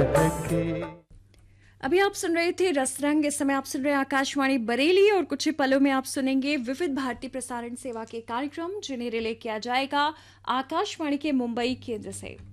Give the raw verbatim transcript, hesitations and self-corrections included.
बहके। अभी आप सुन रहे थे रसरंग। इस समय आप सुन रहे हैं आकाशवाणी बरेली और कुछ ही पलों में आप सुनेंगे विविध भारती प्रसारण सेवा के कार्यक्रम जिन्हें रिले किया जाएगा आकाशवाणी के मुंबई केंद्र से।